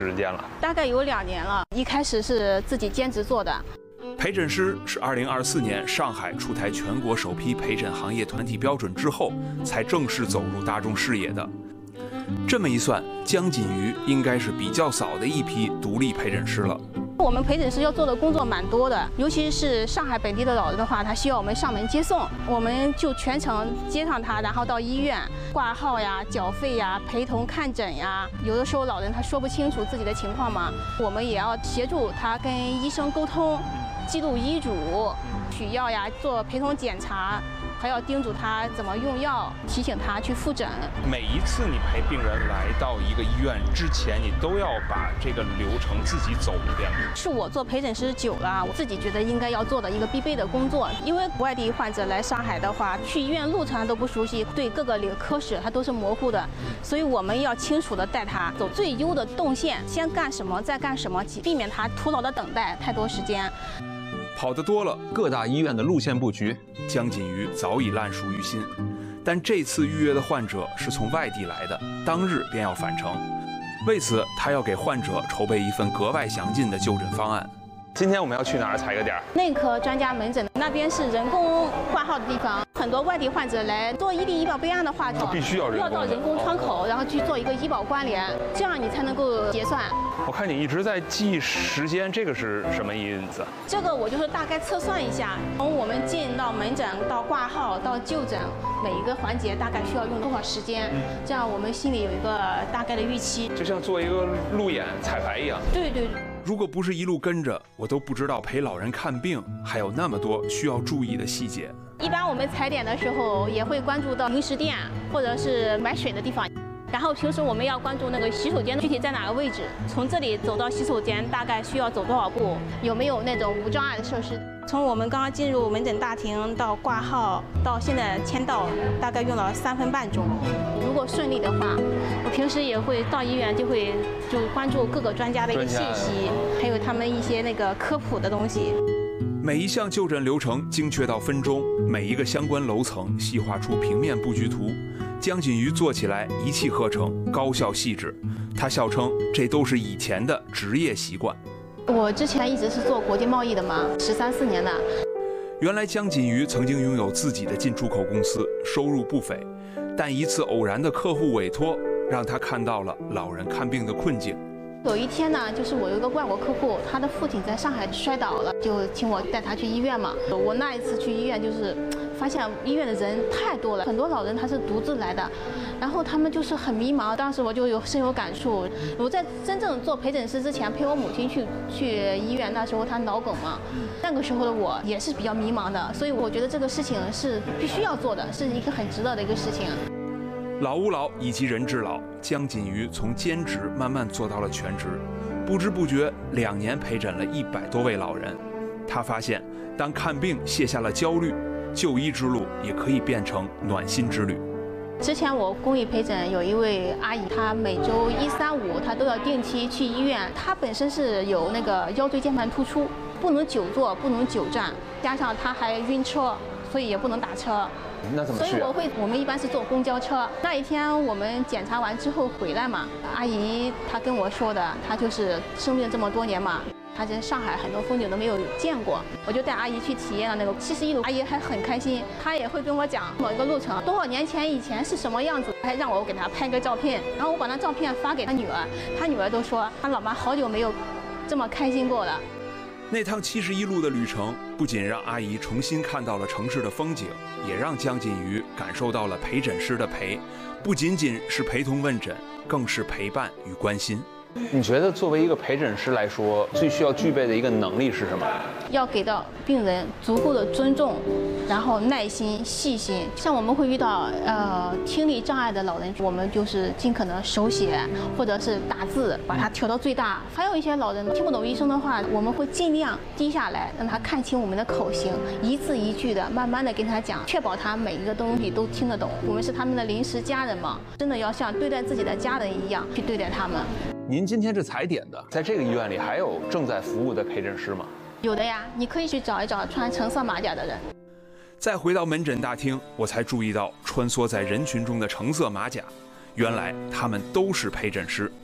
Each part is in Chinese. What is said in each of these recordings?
时间了？ 大概有2年了。一开始是自己兼职做的。 陪诊师是2024年上海出台全国首批陪诊行业团体标准之后，才正式走入大众视野的。这么一算，江锦瑜应该是比较早的一批独立陪诊师了。 我们陪诊师要做的工作蛮多的，尤其是上海本地的老人的话，他需要我们上门接送，我们就全程接上他，然后到医院挂号呀、缴费呀、陪同看诊呀。有的时候老人他说不清楚自己的情况嘛，我们也要协助他跟医生沟通，记录医嘱、取药呀、做陪同检查。还要叮嘱他怎么用药，提醒他去复诊。 每一次你陪病人来到一个医院之前，你都要把这个流程自己走一遍。 是我做陪诊师久了，我自己觉得应该要做的一个必备的工作。因为外地患者来上海的话，去医院路程都不熟悉，对各个科室他都是模糊的，所以我们要清楚的带他走最优的动线，先干什么，再干什么，避免他徒劳的等待太多时间。 跑得多了，各大医院的路线布局，江锦瑜早已烂熟于心。但这次预约的患者是从外地来的，当日便要返程。为此，他要给患者筹备一份格外详尽的就诊方案。 今天我们要去哪儿踩个点？ 内科专家门诊那边是人工挂号的地方，很多外地患者来做1例医保备案的话， 他必须要到人工窗口，然后去做一个医保关联，这样你才能够结算。 我看你一直在记时间，这个是什么意思？ 这个我就是大概测算一下，从我们进到门诊到挂号到就诊，每一个环节大概需要用多少时间，这样我们心里有一个大概的预期。 就像做一个路演彩排一样。 对。 如果不是一路跟着，我都不知道陪老人看病还有那么多需要注意的细节。 一般我们踩点的时候也会关注到零食店或者是买水的地方。然后平时我们要关注那个洗手间具体在哪个位置，从这里走到洗手间大概需要走多少步，有没有那种无障碍的设施。从我们刚刚进入门诊大厅到挂号到现在签到，大概用了3分半钟。如果顺利的话，我平时也会到医院就关注各个专家的一个信息，还有他们一些那个科普的东西。 每一项就诊流程精确到分钟，每一个相关楼层细化出平面布局图。江锦瑜做起来一气呵成，高效细致。他笑称这都是以前的职业习惯。 我之前一直是做国际贸易的嘛，13、14年的。 原来江锦瑜曾经拥有自己的进出口公司，收入不菲，但一次偶然的客户委托，让他看到了老人看病的困境。 有一天呢，就是我有一个外国客户，他的父亲在上海摔倒了，就请我带他去医院嘛。我那一次去医院，就是发现医院的人太多了，很多老人他是独自来的，然后他们就是很迷茫。当时我就深有感触。我在真正做陪诊师之前，陪我母亲去医院，那时候她脑梗嘛，那个时候的我也是比较迷茫的，所以我觉得这个事情是必须要做的，是一个很值得的一个事情。 老吾老以及人之老，江锦瑜从兼职慢慢做到了全职，不知不觉2年陪诊了100多位老人。他发现，当看病卸下了焦虑，就医之路也可以变成暖心之旅。 之前我公益陪诊有一位阿姨，她每周1、3、5她都要定期去医院。她本身是有那个腰椎间盘突出，不能久坐，不能久站，加上她还晕车，所以也不能打车。 那怎么去？ 所以我们一般是坐公交车。那一天我们检查完之后回来嘛，阿姨她跟我说的，她就是生病这么多年嘛，她在上海很多风景都没有见过，我就带阿姨去体验了那个71路，阿姨还很开心，她也会跟我讲某一个路程多少年前以前是什么样子，还让我给她拍个照片，然后我把那照片发给她女儿，她女儿都说她老妈好久没有这么开心过了。 那趟71路的旅程，不仅让阿姨重新看到了城市的风景，也让江锦瑜感受到了陪诊师的陪，不仅仅是陪同问诊，更是陪伴与关心。 你觉得作为一个陪诊师来说，最需要具备的一个能力是什么？ 要给到病人足够的尊重，然后耐心、细心。像我们会遇到听力障碍的老人，我们就是尽可能手写或者是打字，把它调到最大。还有一些老人听不懂医生的话，我们会尽量低下来，让他看清我们的口型，一字一句的慢慢的跟他讲，确保他每一个东西都听得懂。我们是他们的临时家人嘛，真的要像对待自己的家人一样去对待他们。 您今天是踩点的，在这个医院里还有正在服务的陪诊师吗？ 有的呀，你可以去找一找穿橙色马甲的人。 再回到门诊大厅，我才注意到穿梭在人群中的橙色马甲，原来他们都是陪诊师。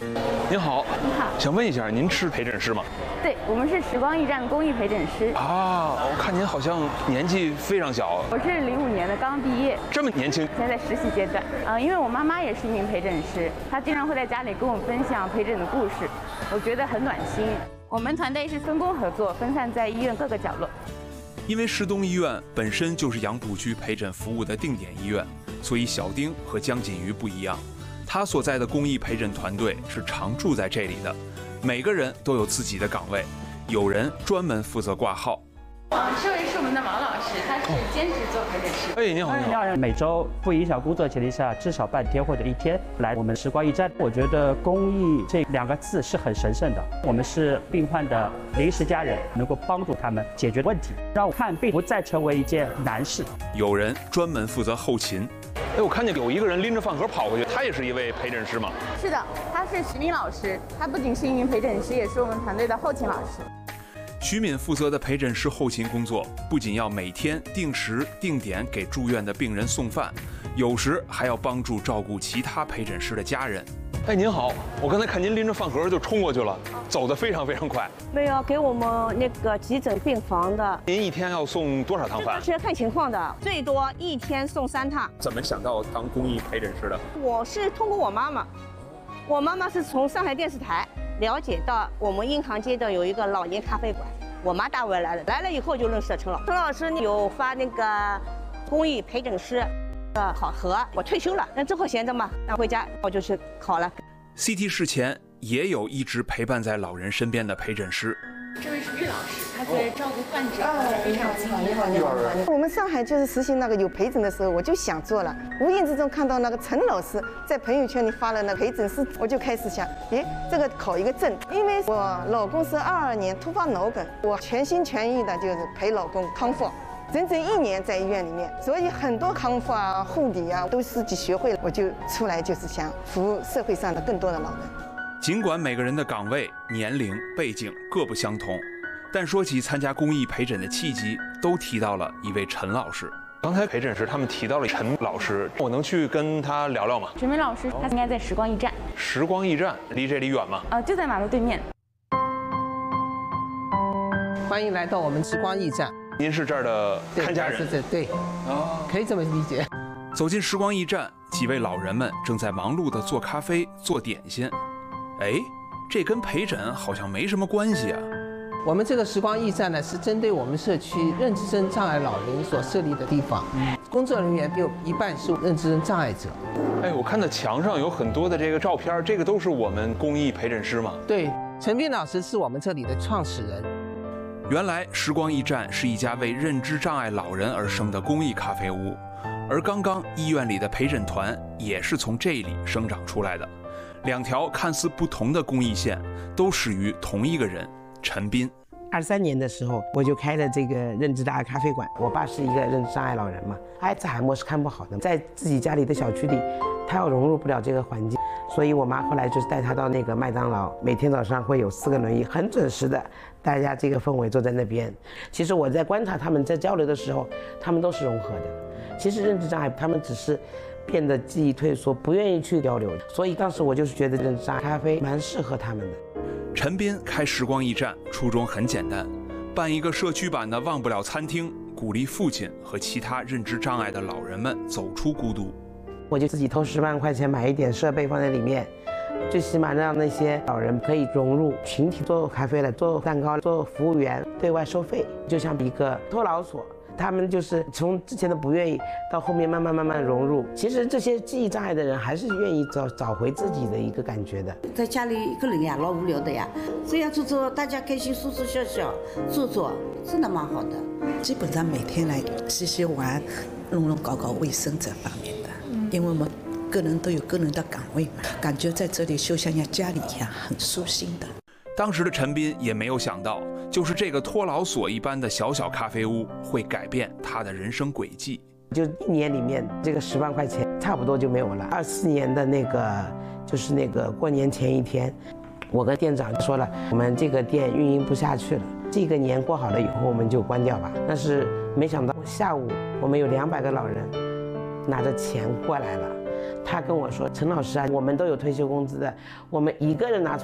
您好， 你好， 想问一下，您是陪诊师吗？ 对，我们是时光驿站的公益陪诊师。 啊，我看您好像年纪非常小， 我是05年的，刚毕业， 这么年轻。 现在在实习阶段。因为我妈妈也是一名陪诊师，她经常会在家里跟我分享陪诊的故事，我觉得很暖心。我们团队是分工合作，分散在医院各个角落。 因为市东医院本身就是杨浦区陪诊服务的定点医院，所以小丁和江锦瑜不一样。他所在的公益陪诊团队是常住在这里的，每个人都有自己的岗位，有人专门负责挂号。 这位是我们的王老师，他是兼职做陪诊师。 哎，你好，你好。 每周不影响工作前提下，至少半天或者1天来我们时光驿站。我觉得公益这2个字是很神圣的。我们是病患的临时家人，能够帮助他们解决问题，让看病不再成为一件难事。 有人专门负责后勤。 哎，我看见有一个人拎着饭盒跑过去，他也是一位陪诊师吗？ 是的，他是徐敏老师，他不仅是一名陪诊师，也是我们团队的后勤老师。 徐敏负责的陪诊师后勤工作，不仅要每天定时定点给住院的病人送饭，有时还要帮助照顾其他陪诊师的家人。 哎，您好，我刚才看您拎着饭盒就冲过去了，走得非常非常快。 没有给我们那个急诊病房的。 您一天要送多少趟饭？ 是看情况的，最多1天送3趟。 怎么想到当公益陪诊师的？ 我是通过我妈妈，我妈妈是从上海电视台了解到我们银行街的有一个老年咖啡馆，我妈带我来了，来了以后就认识了陈老师。陈老师有发那个公益陪诊师的考核，我退休了，那之后闲着嘛，那回家我就去考了。 CT 室前也有一直陪伴在老人身边的陪诊师。 这位是岳老师，他在照顾患者非常尽力。 我们上海就是实行那个有陪诊的时候，我就想做了。无意之中看到那个陈老师在朋友圈里发了那个陪诊师，我就开始想，这个考一个证。因为我老公是22年突发脑梗，我全心全意的就是陪老公康复。整整1年在医院里面，所以很多康复啊、护理啊都自己学会了。我就出来就是想服务社会上的更多的老人。 尽管每个人的岗位、年龄、背景各不相同，但说起参加公益陪诊的契机，都提到了一位陈老师。 刚才陪诊时他们提到了陈老师，我能去跟他聊聊吗？ 陈明老师他应该在时光驿站。 时光驿站离这里远吗？ 就在马路对面。 欢迎来到我们时光驿站。 您是这儿的看家人？ 对，可以这么理解。 走进时光驿站，几位老人们正在忙碌地做咖啡、做点心。哎，这跟陪诊好像没什么关系啊。 我们这个时光驿站呢，是针对我们社区认知症障碍老人所设立的地方。工作人员有一半是认知症障碍者。 哎，我看到墙上有很多的这个照片，这个都是我们公益陪诊师吗？ 对，陈斌老师是我们这里的创始人。 原来时光驿站是一家为认知障碍老人而生的公益咖啡屋，而刚刚医院里的陪诊团也是从这里生长出来的。2条看似不同的公益线，都始于同一个人——陈斌。 23年的时候，我就开了这个认知障碍咖啡馆。我爸是一个认知障碍老人嘛，阿兹海默是看不好的，在自己家里的小区里，他要融入不了这个环境，所以我妈后来就是带他到那个麦当劳，每天早上会有4个轮椅，很准时的，大家这个氛围坐在那边。其实我在观察他们在交流的时候，他们都是融合的。其实认知障碍他们只是变得记忆退缩，不愿意去交流，所以当时我就是觉得认知障碍咖啡蛮适合他们的。 陈斌开时光驿站初衷很简单，办一个社区版的忘不了餐厅，鼓励父亲和其他认知障碍的老人们走出孤独。 我就自己投10万块钱买一点设备放在里面，最起码让那些老人可以融入群体，做咖啡的、做蛋糕、做服务员，对外收费，就像一个托老所。他们就是从之前的不愿意，到后面慢慢融入。其实这些记忆障碍的人还是愿意找回自己的一个感觉的。 在家里一个人呀，老无聊的呀，这样做大家开心，说说笑笑，做真的蛮好的。 基本上每天来洗洗碗、弄搞卫生这方面的，因为我们个人都有个人的岗位嘛，感觉在这里就像家里一样，很舒心的。 当时的陈斌也没有想到，就是这个托老所一般的小咖啡屋会改变他的人生轨迹。 就1年里面，这个10万块钱差不多就没有了。24年的就是过年前1天，我跟店长说了，我们这个店运营不下去了，这个年过好了以后我们就关掉吧。但是没想到下午我们有200个老人拿着钱过来了。他跟我说：“陈老师啊，我们都有退休工资的，我们一个人拿出